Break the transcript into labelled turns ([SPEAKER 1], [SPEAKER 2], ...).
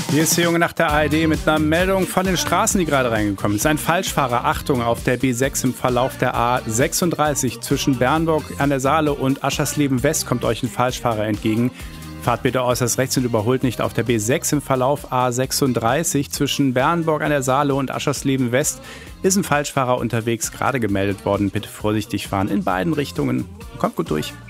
[SPEAKER 1] Hier ist der Junge nach der ARD mit einer Meldung von den Straßen, die gerade reingekommen ist. Ein Falschfahrer, Achtung, auf der B6 im Verlauf der A36 zwischen Bernburg an der Saale und Aschersleben West kommt euch ein Falschfahrer entgegen. Fahrt bitte äußerst rechts und überholt nicht. Auf der B6 im Verlauf A36 zwischen Bernburg an der Saale und Aschersleben West ist ein Falschfahrer unterwegs, gerade gemeldet worden. Bitte vorsichtig fahren in beiden Richtungen. Kommt gut durch.